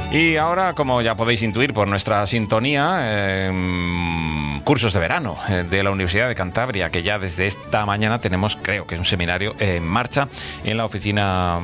Y ahora, como ya podéis intuir por nuestra sintonía, cursos de verano de la Universidad de Cantabria, que ya desde esta mañana tenemos, creo que es un seminario en marcha en la oficina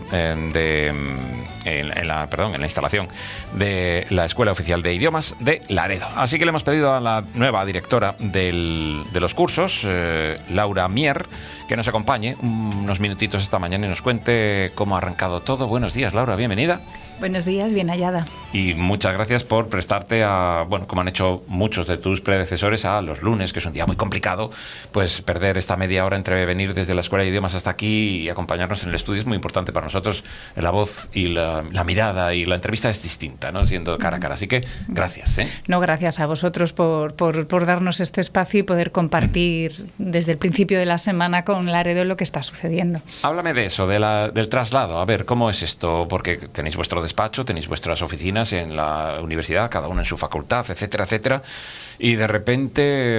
en la instalación de la Escuela Oficial de Idiomas de Laredo. Así que le hemos pedido a la nueva directora de los cursos, Laura Mier, que nos acompañe unos minutitos esta mañana y nos cuente cómo ha arrancado todo. Buenos días, Laura, bienvenida. Buenos días, bien hallada. Y muchas gracias por prestarte como han hecho muchos de tus predecesores, a los lunes, que es un día muy complicado, pues perder esta media hora entre venir desde la Escuela de Idiomas hasta aquí y acompañarnos en el estudio es muy importante para nosotros. La voz y la mirada y la entrevista es distinta, ¿no? Siendo cara a cara. Así que gracias. No, gracias a vosotros por darnos este espacio y poder compartir desde el principio de la semana con Laredo lo que está sucediendo. Háblame de eso, del traslado. A ver, ¿cómo es esto? Porque tenéis vuestro despacho, tenéis vuestras oficinas en la universidad, cada uno en su facultad, etcétera, etcétera, y de repente,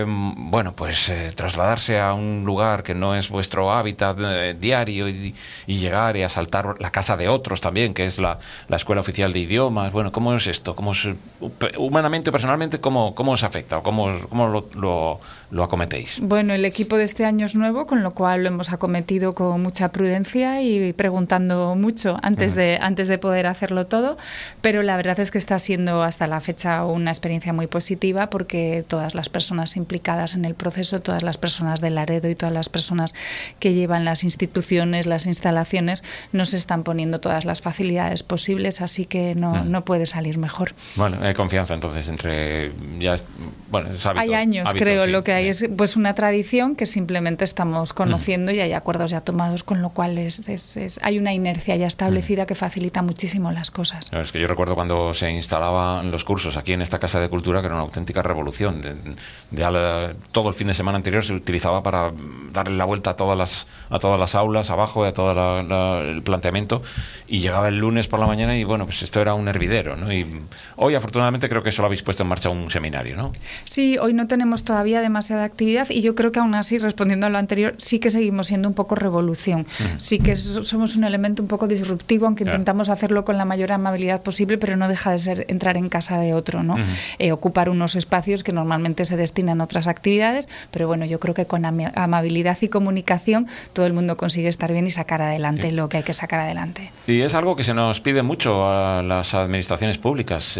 trasladarse a un lugar que no es vuestro hábitat diario y llegar y asaltar la casa de otros también, que es la Escuela Oficial de Idiomas. Bueno, ¿cómo es esto? Humanamente o personalmente, ¿cómo os afecta o cómo lo acometéis? Bueno, el equipo de este año es nuevo, con lo cual lo hemos acometido con mucha prudencia y preguntando mucho antes de poder hacerlo todo, pero la verdad es que está siendo hasta la fecha una experiencia muy positiva, porque todas las personas implicadas en el proceso, todas las personas de Laredo y todas las personas que llevan las instituciones, las instalaciones, nos están poniendo todas las facilidades posibles, así que no puede salir mejor. Bueno, hay confianza entonces entre... es hábito, hay años, creo, sí. Lo que hay es pues una tradición que simplemente estamos conociendo y hay acuerdos ya tomados, con lo cual hay una inercia ya establecida que facilita muchísimo las cosas. Es que yo recuerdo cuando se instalaban los cursos aquí en esta Casa de Cultura, que era una auténtica revolución. Todo el fin de semana anterior se utilizaba para darle la vuelta a todas las aulas abajo, a todo el planteamiento, y llegaba el lunes por la mañana y pues esto era un hervidero, ¿no? Y hoy afortunadamente creo que solo habéis puesto en marcha un seminario, ¿no? Sí, hoy no tenemos todavía demasiada actividad y yo creo que aún así, respondiendo a lo anterior, sí que seguimos siendo un poco revolución. Sí que somos un elemento un poco disruptivo, aunque intentamos hacerlo con la mayor amabilidad posible, pero no deja de ser entrar en casa de otro, ¿no? Ocupar unos espacios que normalmente se destinan a otras actividades, pero bueno, yo creo que con amabilidad y comunicación todo el mundo consigue estar bien y sacar adelante lo que hay que sacar adelante. Y es algo que se nos pide mucho a las administraciones públicas,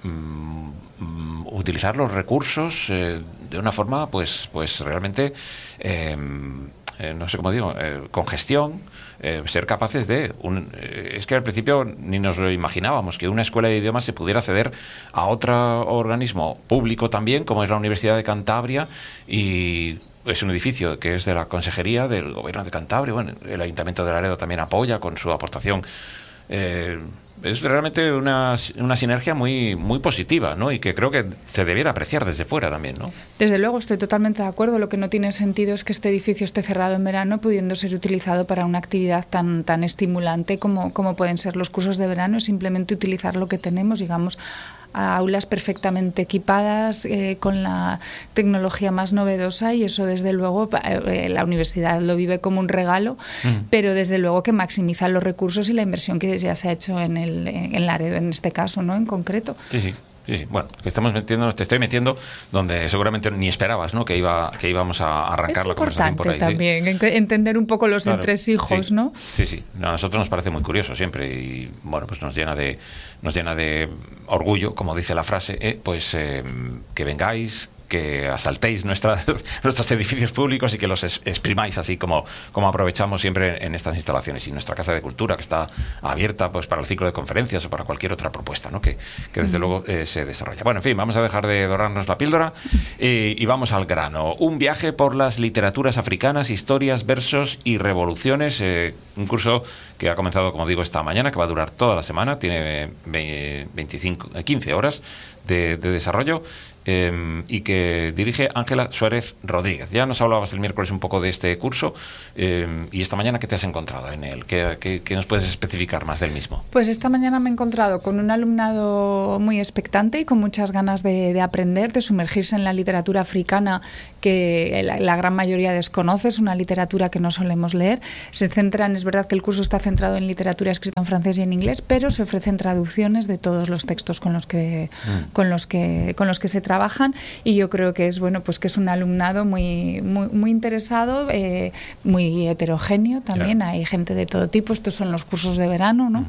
utilizar los recursos de una forma pues realmente no sé cómo digo, con gestión, ser capaces es que al principio ni nos lo imaginábamos, que una escuela de idiomas se pudiera acceder a otro organismo público también, como es la Universidad de Cantabria, y es un edificio que es de la Consejería del Gobierno de Cantabria. Bueno, el Ayuntamiento de Laredo también apoya con su aportación. Es realmente una sinergia muy, muy positiva, ¿no? Y que creo que se debiera apreciar desde fuera también, ¿no? Desde luego, estoy totalmente de acuerdo. Lo que no tiene sentido es que este edificio esté cerrado en verano, pudiendo ser utilizado para una actividad tan estimulante como pueden ser los cursos de verano. Es simplemente utilizar lo que tenemos, digamos, a aulas perfectamente equipadas, con la tecnología más novedosa, y eso desde luego la universidad lo vive como un regalo, pero desde luego que maximiza los recursos y la inversión que ya se ha hecho en Laredo, en este caso, ¿no? En concreto. Sí. Bueno, te estoy metiendo donde seguramente ni esperabas, ¿no? Que íbamos a arrancar la conversación por ahí. Es importante también entender un poco los entresijos, ¿no? Sí. A nosotros nos parece muy curioso siempre y pues nos llena de orgullo, como dice la frase, que vengáis, que asaltéis nuestros edificios públicos y que los exprimáis así como aprovechamos siempre en estas instalaciones, y nuestra Casa de Cultura, que está abierta pues para el ciclo de conferencias o para cualquier otra propuesta, ¿no? que desde luego se desarrolla. Bueno, en fin, vamos a dejar de dorarnos la píldora y vamos al grano. Un viaje por las literaturas africanas, historias, versos y revoluciones, un curso que ha comenzado, como digo, esta mañana, que va a durar toda la semana, tiene 15 horas de desarrollo, y que dirige Ángela Suárez Rodríguez. Ya nos hablabas el miércoles un poco de este curso, y esta mañana, ¿qué te has encontrado en él? ¿Qué nos puedes especificar más del mismo? Pues esta mañana me he encontrado con un alumnado muy expectante y con muchas ganas de aprender, de sumergirse en la literatura africana que la gran mayoría desconoce. Es una literatura que no solemos leer. Es verdad que el curso está centrado en literatura escrita en francés y en inglés, pero se ofrecen traducciones de todos los textos con los que se trabajan, y yo creo que es pues que es un alumnado muy interesado, muy heterogéneo también. Claro. Hay gente de todo tipo. Estos son los cursos de verano, ¿no?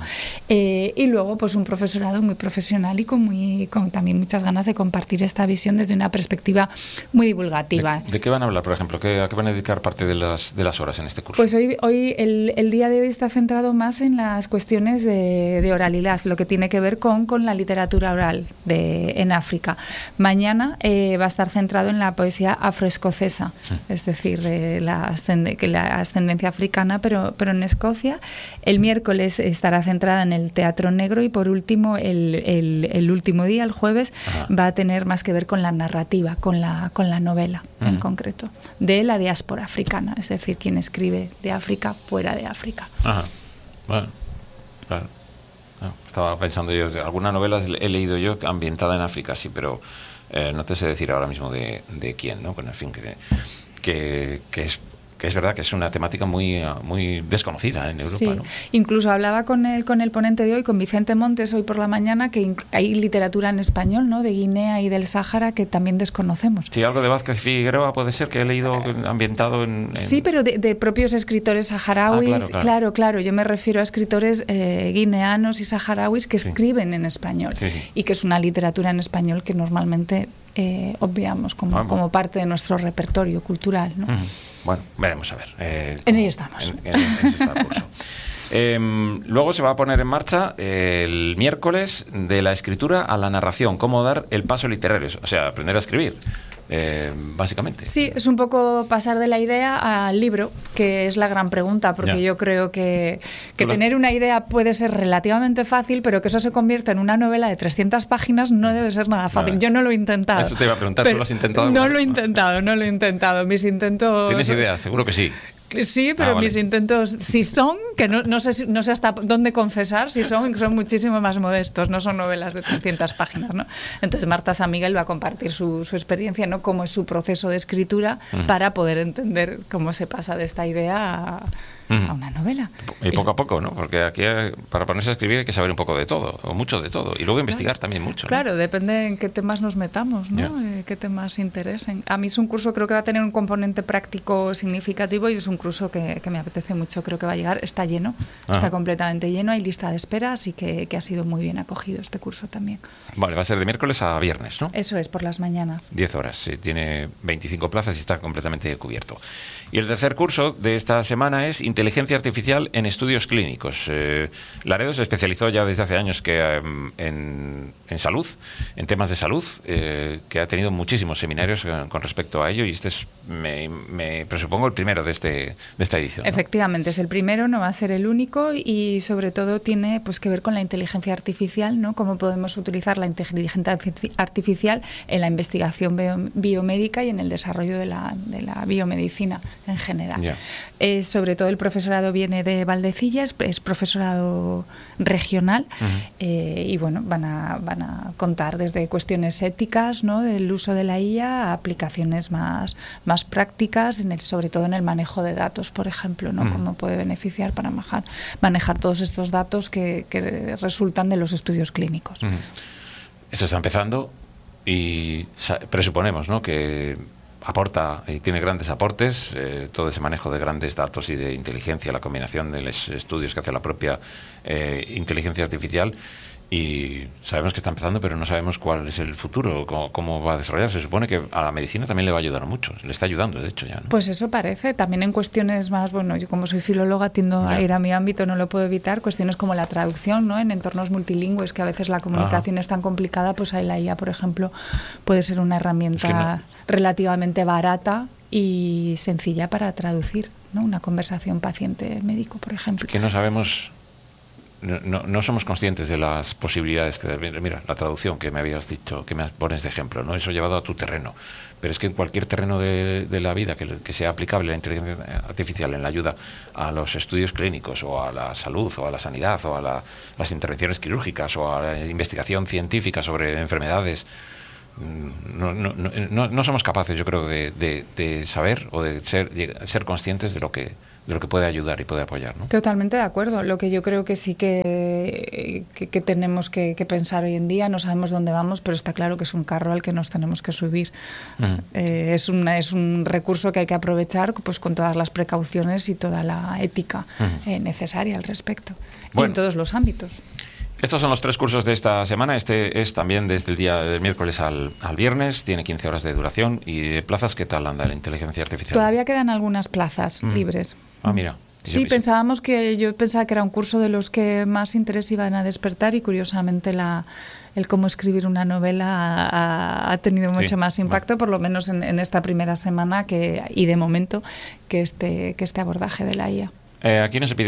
Y luego pues un profesorado muy profesional y con también muchas ganas de compartir esta visión desde una perspectiva muy divulgativa. ¿De qué van a hablar, por ejemplo? ¿A qué van a dedicar parte de las horas en este curso? Pues hoy el día de hoy está centrado más en las cuestiones de oralidad, lo que tiene que ver con la literatura oral en África. Mañana va a estar centrado en la poesía afroescocesa, es decir, la ascendencia africana, pero en Escocia. El miércoles estará centrada en el teatro negro, y por último, el último día, el jueves, va a tener más que ver con la narrativa, con la novela en concreto, de la diáspora africana, es decir, quien escribe de África fuera de África. Ajá. Bueno, claro. No, estaba pensando yo, alguna novela he leído yo ambientada en África, sí, pero no te sé decir ahora mismo de quién, ¿no? Bueno, en fin, que es verdad que es una temática muy desconocida en Europa, sí. ¿no? Incluso hablaba con el ponente de hoy, con Vicente Montes, hoy por la mañana, que hay literatura en español, ¿no?, de Guinea y del Sáhara, que también desconocemos. Sí, algo de Vázquez Figueroa puede ser que he leído ambientado en... Sí, pero de propios escritores saharauis. Claro. Yo me refiero a escritores guineanos y saharauis que escriben en español. Sí. Y que es una literatura en español que normalmente obviamos como parte de nuestro repertorio cultural, ¿no? Bueno, veremos a ver. En ello estamos. En ello está el curso. Luego se va a poner en marcha el miércoles de la escritura a la narración, cómo dar el paso literario, o sea, aprender a escribir. Básicamente. Sí, es un poco pasar de la idea al libro, que es la gran pregunta, porque yo creo que tener una idea puede ser relativamente fácil, pero que eso se convierta en una novela de 300 páginas no debe ser nada fácil. Vale. Yo no lo he intentado. Eso te iba a preguntar, ¿tú lo has intentado? No lo he intentado. Mis intentos... ¿Tienes ideas? Seguro que sí. Sí, pero vale. Mis intentos, si son, que no sé hasta dónde confesar, si son muchísimo más modestos, no son novelas de 300 páginas, ¿no? Entonces Marta San Miguel va a compartir su experiencia, ¿no?, cómo es su proceso de escritura para poder entender cómo se pasa de esta idea a una novela. Y poco a poco, ¿no? Porque aquí para ponerse a escribir hay que saber un poco de todo, o mucho de todo, y luego investigar también mucho, ¿no? Claro, depende en qué temas nos metamos, ¿no? Qué temas interesen. A mí es un curso, creo que va a tener un componente práctico significativo, y es un curso que me apetece mucho. Creo que va a llegar, está lleno, está completamente lleno, hay lista de espera, así que ha sido muy bien acogido este curso también. Vale, va a ser de miércoles a viernes, ¿no? Eso es, por las mañanas. 10 horas, sí, tiene 25 plazas y está completamente cubierto. Y el tercer curso de esta semana es Inteligencia Artificial en Estudios Clínicos. Laredo se especializó ya desde hace años en salud, en temas de salud, que ha tenido muchísimos seminarios con respecto a ello, y este es, me presupongo, el primero de esta edición, ¿no? Efectivamente, es el primero, no va a ser el único, y sobre todo tiene pues que ver con la inteligencia artificial, ¿no? Cómo podemos utilizar la inteligencia artificial en la investigación biomédica y en el desarrollo de la biomedicina en general. Sobre todo el profesorado viene de Valdecillas, es profesorado regional, y bueno, van a contar desde cuestiones éticas, ¿no?, del uso de la IA, a aplicaciones más prácticas, sobre todo en el manejo de datos, por ejemplo, ¿no? Cómo puede beneficiar para manejar todos estos datos que resultan de los estudios clínicos. Esto está empezando y presuponemos, ¿no?, que aporta y tiene grandes aportes, todo ese manejo de grandes datos y de inteligencia, la combinación de los estudios que hace la propia inteligencia artificial, y sabemos que está empezando, pero no sabemos cuál es el futuro, cómo va a desarrollarse. Se supone que a la medicina también le va a ayudar mucho, le está ayudando, de hecho, ya, ¿no? Pues eso parece, también en cuestiones más, bueno, yo como soy filóloga tiendo a ir a mi ámbito, no lo puedo evitar, cuestiones como la traducción, ¿no?, en entornos multilingües, que a veces la comunicación es tan complicada, pues ahí la IA, por ejemplo, puede ser una herramienta relativamente barata y sencilla para traducir, ¿no?, una conversación paciente-médico, por ejemplo. Es que no sabemos no somos conscientes de las posibilidades que... Mira, la traducción que me habías dicho, que me pones de ejemplo, ¿no? Eso llevado a tu terreno. Pero es que en cualquier terreno de la vida que sea aplicable la inteligencia artificial en la ayuda a los estudios clínicos, o a la salud, o a la sanidad, o a las intervenciones quirúrgicas, o a la investigación científica sobre enfermedades... No somos capaces, yo creo, de saber o de ser conscientes de lo que puede ayudar y puede apoyar, ¿no? Totalmente de acuerdo. Lo que yo creo que sí que tenemos que pensar hoy en día, no sabemos dónde vamos, pero está claro que es un carro al que nos tenemos que subir. Es un recurso que hay que aprovechar, pues, con todas las precauciones y toda la ética necesaria al respecto. Bueno, y en todos los ámbitos. Estos son los 3 cursos de esta semana. Este es también desde el día del miércoles al viernes. Tiene 15 horas de duración. ¿Y de plazas qué tal anda la inteligencia artificial? Todavía quedan algunas plazas libres. Ah, mira. Sí, yo pensaba que era un curso de los que más interés iban a despertar, y curiosamente el cómo escribir una novela ha tenido mucho más impacto, por lo menos en esta primera semana y de momento que este abordaje de la IA. Aquí no se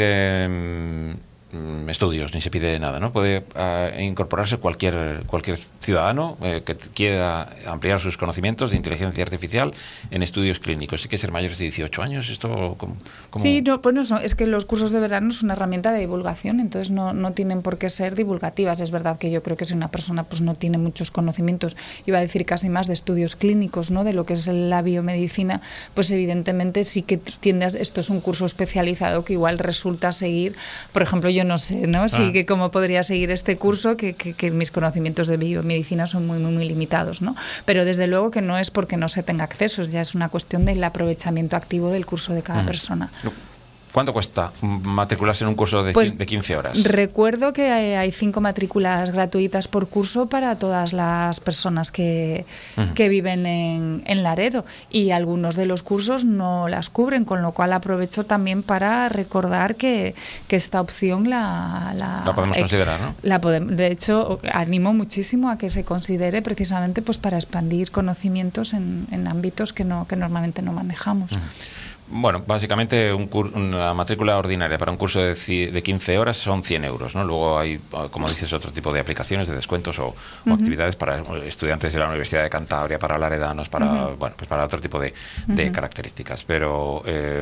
pide estudios ni se pide nada, ¿no? Puede incorporarse cualquier ciudadano que quiera ampliar sus conocimientos de inteligencia artificial en estudios clínicos. ¿Sí que ser mayores de 18 años? ¿Esto cómo? Sí, es que los cursos de verano es una herramienta de divulgación, entonces no tienen por qué ser divulgativas. Es verdad que yo creo que si una persona pues no tiene muchos conocimientos, iba a decir casi más de estudios clínicos, ¿no?, de lo que es la biomedicina, pues evidentemente sí que esto es un curso especializado que igual resulta seguir. Por ejemplo, yo no sé, ¿no? Sí, que cómo podría seguir este curso, que mis conocimientos de biomedicina son muy, muy, muy limitados, ¿no? Pero desde luego que no es porque no se tenga accesos, ya es una cuestión del aprovechamiento activo del curso de cada persona. ¿Cuánto cuesta matricularse en un curso de 15 horas? Recuerdo que hay 5 matrículas gratuitas por curso para todas las personas que viven en Laredo, y algunos de los cursos no las cubren, con lo cual aprovecho también para recordar que esta opción la podemos considerar, ¿no? De hecho, animo muchísimo a que se considere, precisamente pues para expandir conocimientos en ámbitos que normalmente no manejamos. Bueno, básicamente una matrícula ordinaria para un curso de 15 horas son 100 euros, ¿no? Luego hay, como dices, otro tipo de aplicaciones, de descuentos o actividades para estudiantes de la Universidad de Cantabria, para laredanos, para para otro tipo de características. Pero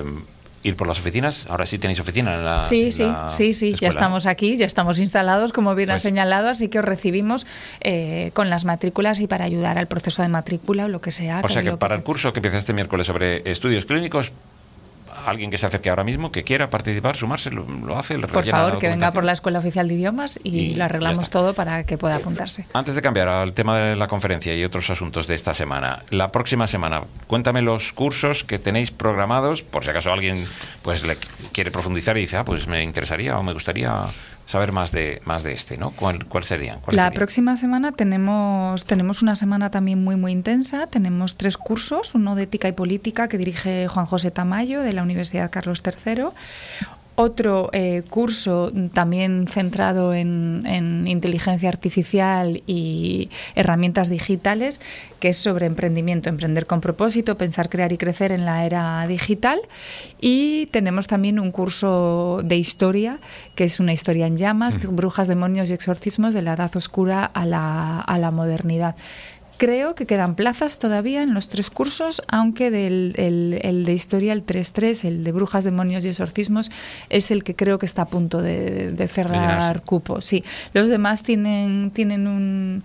ir por las oficinas, ahora sí tenéis oficina en la Sí, escuela, ya estamos aquí, ya estamos instalados, como bien has señalado, así que os recibimos con las matrículas y para ayudar al proceso de matrícula o lo que sea. O sea que para el curso que empieza este miércoles sobre estudios clínicos, alguien que se acerque ahora mismo, que quiera participar, sumarse, lo hace, le rellena. Por favor, que venga por la Escuela Oficial de Idiomas y lo arreglamos todo para que pueda apuntarse. Antes de cambiar al tema de la conferencia y otros asuntos de esta semana, la próxima semana, cuéntame los cursos que tenéis programados, por si acaso alguien pues le quiere profundizar y dice, pues me interesaría o me gustaría saber más de este, ¿no? ¿Cuál serían? La próxima semana tenemos una semana también muy, muy intensa. Tenemos 3 cursos, uno de ética y política que dirige Juan José Tamayo de la Universidad Carlos III. Otro curso también centrado en inteligencia artificial y herramientas digitales, que es sobre emprendimiento, emprender con propósito, pensar, crear y crecer en la era digital. Y tenemos también un curso de historia, que es una historia en llamas, brujas, demonios y exorcismos de la Edad Oscura a la modernidad. Creo que quedan plazas todavía en los 3 cursos, aunque el de historia, el 3.3, el de brujas, demonios y exorcismos, es el que creo que está a punto de cerrar cupo. Sí, los demás tienen un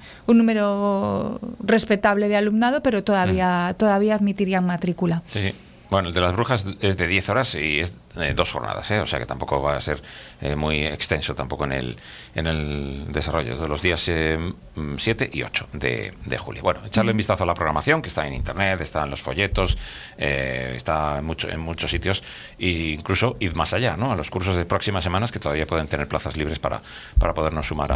número respetable de alumnado, pero todavía admitirían matrícula. Sí. Bueno, el de las brujas es de 10 horas y es 2 jornadas, o sea que tampoco va a ser muy extenso tampoco en el desarrollo de los días 7 y 8 de julio. Bueno, echarle un vistazo a la programación, que está en internet, está en los folletos, está en muchos sitios, e incluso id más allá, ¿no? A los cursos de próximas semanas, que todavía pueden tener plazas libres para podernos sumar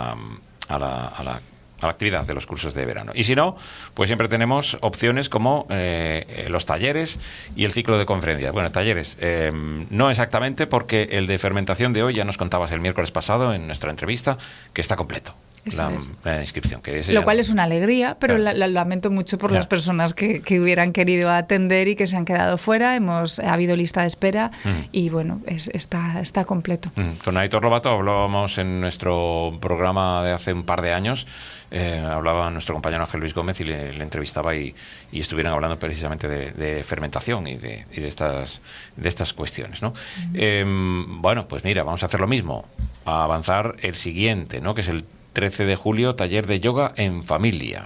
a la actividad de los cursos de verano. Y si no, pues siempre tenemos opciones como los talleres y el ciclo de conferencias. Bueno, talleres, no exactamente, porque el de fermentación de hoy ya nos contabas el miércoles pasado en nuestra entrevista que está completo. la inscripción. Lo cual es una alegría, pero claro. lamento mucho por las personas que hubieran querido atender y que se han quedado fuera. Ha habido lista de espera y bueno, está completo. Con Aitor Lobato hablábamos en nuestro programa de hace un par de años. Hablaba nuestro compañero Ángel Luis Gómez y le entrevistaba y estuvieron hablando precisamente de fermentación y de estas cuestiones, ¿no? Bueno, pues mira, vamos a hacer lo mismo, a avanzar el siguiente, ¿no? Que es el 13 de julio, taller de yoga en familia.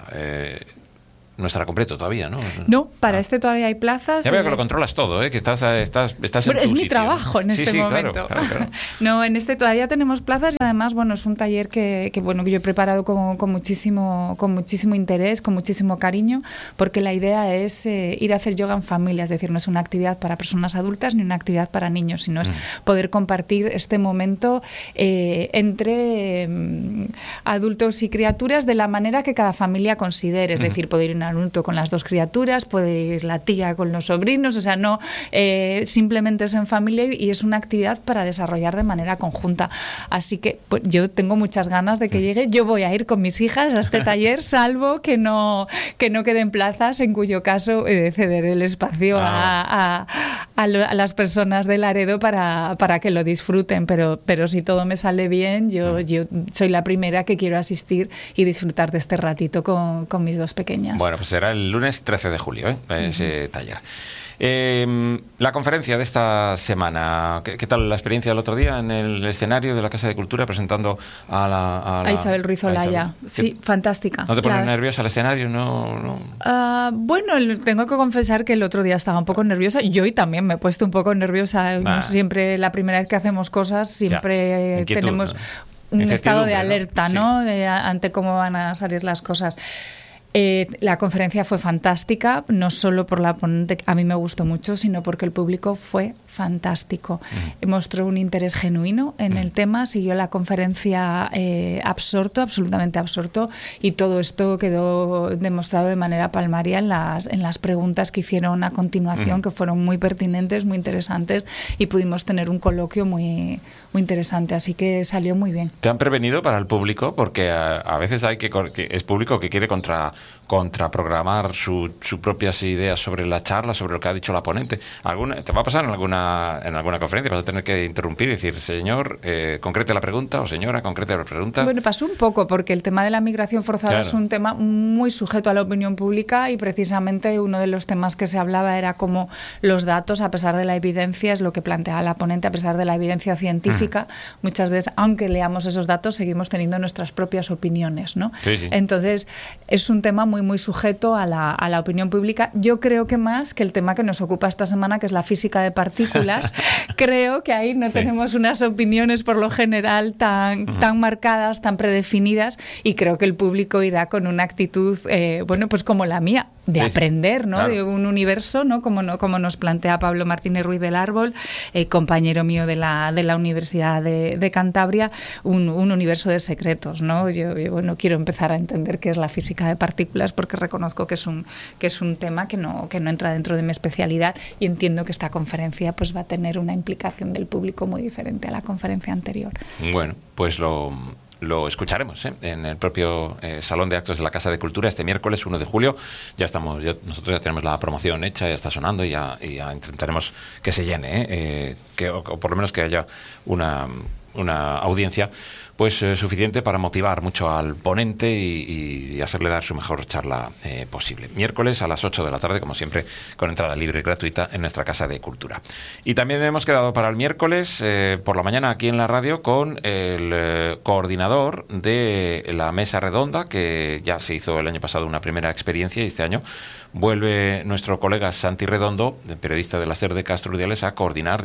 No estará completo todavía, ¿no? No, para este todavía hay plazas. Ya veo que lo controlas todo, que estás en bueno, tu es mi sitio, trabajo, ¿no? En este momento. Claro. No, en este todavía tenemos plazas y además, bueno, es un taller que yo he preparado con muchísimo interés, con muchísimo cariño, porque la idea es ir a hacer yoga en familia, es decir, no es una actividad para personas adultas ni una actividad para niños, sino es poder compartir este momento entre adultos y criaturas de la manera que cada familia considere, es decir, poder ir un adulto con las dos criaturas, puede ir la tía con los sobrinos, o sea, no simplemente es en familia y es una actividad para desarrollar de manera conjunta. Así que pues, yo tengo muchas ganas de que llegue. Yo voy a ir con mis hijas a este taller, salvo que no queden plazas, en cuyo caso ceder el espacio a las personas de Laredo para que lo disfruten, pero si todo me sale bien, yo soy la primera que quiero asistir y disfrutar de este ratito con mis dos pequeñas. Bueno, pues será el lunes 13 de julio, ese taller. La conferencia de esta semana, ¿qué tal la experiencia del otro día en el escenario de la Casa de Cultura presentando a Isabel Ruiz Olaya? Sí, fantástica. ¿No te pones nerviosa al escenario? No. Bueno, tengo que confesar que el otro día estaba un poco nerviosa. Yo hoy también me he puesto un poco nerviosa. Siempre, la primera vez que hacemos cosas, siempre tenemos un estado de alerta, ¿no? Ante cómo van a salir las cosas. La conferencia fue fantástica, no solo por la ponente, a mí me gustó mucho, sino porque el público fue fantástico. Mostró un interés genuino en el tema, siguió la conferencia absolutamente absorto, y todo esto quedó demostrado de manera palmaria en las preguntas que hicieron a continuación, que fueron muy pertinentes, muy interesantes, y pudimos tener un coloquio muy, muy interesante, así que salió muy bien. ¿Te han prevenido para el público? Porque a veces hay que es público que quiere contraprogramar sus propias ideas sobre la charla, sobre lo que ha dicho la ponente. ¿Te va a pasar en alguna conferencia? ¿Vas a tener que interrumpir y decir, señor, concrete la pregunta, o señora, concrete la pregunta? Bueno, pasó un poco, porque el tema de la migración forzada es un tema muy sujeto a la opinión pública, y precisamente uno de los temas que se hablaba era cómo los datos, a pesar de la evidencia, es lo que planteaba la ponente, a pesar de la evidencia científica, muchas veces, aunque leamos esos datos, seguimos teniendo nuestras propias opiniones, ¿no? Sí. Entonces, es un tema muy, muy sujeto a la opinión pública. Yo creo que más que el tema que nos ocupa esta semana, que es la física de partículas, creo que ahí no tenemos unas opiniones por lo general tan marcadas, tan predefinidas, y creo que el público irá con una actitud, pues como la mía, de aprender, ¿no? Claro. De un universo, ¿no? Como nos plantea Pablo Martínez Ruiz del Árbol, compañero mío de la Universidad de Cantabria, un universo de secretos, ¿no? Yo quiero empezar a entender qué es la física de partículas, porque reconozco que es un tema que no entra dentro de mi especialidad, y entiendo que esta conferencia pues va a tener una implicación del público muy diferente a la conferencia anterior. Bueno, pues lo escucharemos en el propio Salón de Actos de la Casa de Cultura este miércoles 1 de julio. Nosotros ya tenemos la promoción hecha, ya está sonando, y ya intentaremos que se llene, o por lo menos que haya una audiencia pues suficiente para motivar mucho al ponente y hacerle dar su mejor charla posible. Miércoles a las 8 de la tarde, como siempre, con entrada libre y gratuita en nuestra Casa de Cultura. Y también hemos quedado para el miércoles por la mañana aquí en la radio con el coordinador de la mesa redonda, que ya se hizo el año pasado una primera experiencia, y este año vuelve nuestro colega Santi Redondo, periodista de la SER de Castro Urdiales, a coordinar,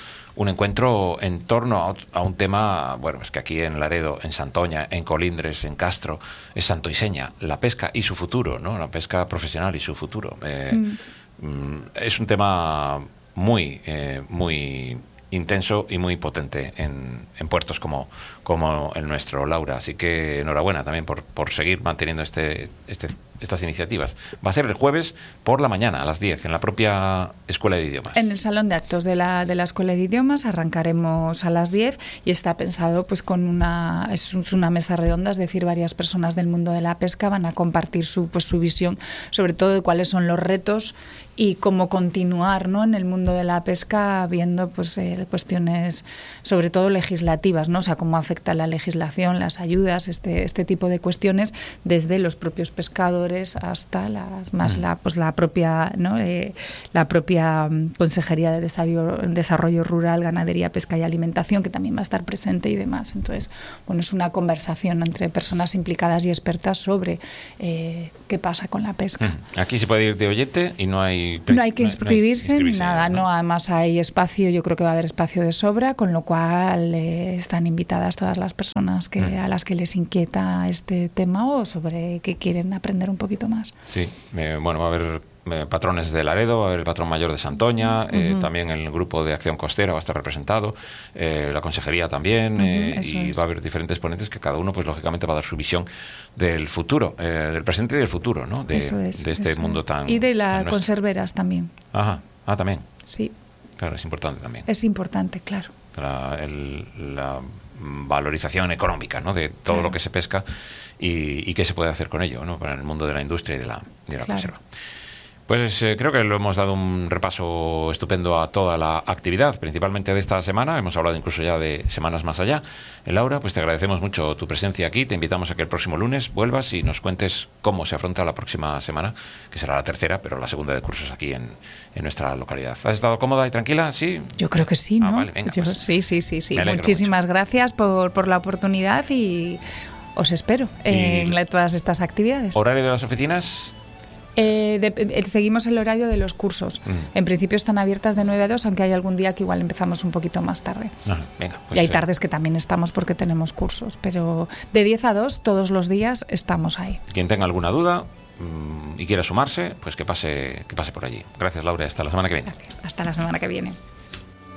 un encuentro en torno a un tema, bueno, es que aquí en Laredo, en Santoña, en Colindres, en Castro, es santo y seña, la pesca y su futuro, ¿no? La pesca profesional y su futuro. Es un tema muy intenso y muy potente en puertos como el nuestro, Laura. Así que enhorabuena también por seguir manteniendo este estas iniciativas. Va a ser el jueves por la mañana, a las 10, en la propia Escuela de Idiomas. En el Salón de Actos de la Escuela de Idiomas arrancaremos a las 10 y está pensado pues con una mesa redonda, es decir, varias personas del mundo de la pesca van a compartir su visión, sobre todo de cuáles son los retos y cómo continuar, ¿no?, en el mundo de la pesca, viendo pues cuestiones sobre todo legislativas, ¿no? O sea, cómo afecta la legislación, las ayudas, este tipo de cuestiones, desde los propios pescadores hasta la propia, ¿no?, la propia Consejería de Desarrollo Rural, Ganadería, Pesca y Alimentación, que también va a estar presente y demás. Entonces, bueno, es una conversación entre personas implicadas y expertas sobre qué pasa con la pesca. Aquí se puede ir de oyente y no hay que inscribirse ni nada, ¿no? Además hay espacio, yo creo que va a haber espacio de sobra, con lo cual están invitadas todas las personas a las que les inquieta este tema o sobre que quieren aprender un poquito más. Sí, bueno, va a haber patrones de Laredo, va a haber el patrón mayor de Santoña, también el grupo de Acción Costera va a estar representado, la consejería también, y va a haber diferentes ponentes que cada uno, pues lógicamente, va a dar su visión del futuro, del presente y del futuro, ¿no? De este mundo tan... Y de las conserveras también. Ajá, también. Sí. Claro, es importante también. Es importante, claro. La valorización económica, ¿no?, de todo lo que se pesca y qué se puede hacer con ello, ¿no?, para el mundo de la industria y de la conserva. Pues creo que lo hemos dado un repaso estupendo a toda la actividad, principalmente de esta semana. Hemos hablado incluso ya de semanas más allá. Laura, pues te agradecemos mucho tu presencia aquí. Te invitamos a que el próximo lunes vuelvas y nos cuentes cómo se afronta la próxima semana, que será la tercera, pero la segunda de cursos aquí en nuestra localidad. ¿Has estado cómoda y tranquila? ¿Sí? Yo creo que sí, ¿no? Vale, venga, pues, sí. Muchísimas gracias por la oportunidad y os espero en todas estas actividades. ¿Horario de las oficinas? Seguimos el horario de los cursos. En principio están abiertas de 9 a 2, aunque hay algún día que igual empezamos un poquito más tarde. Venga, pues, y hay tardes que también estamos porque tenemos cursos, pero de 10 a 2 todos los días estamos ahí. Quien tenga alguna duda y quiera sumarse, pues que pase por allí. Gracias, Laura. Hasta la semana que viene. Gracias. Hasta la semana que viene.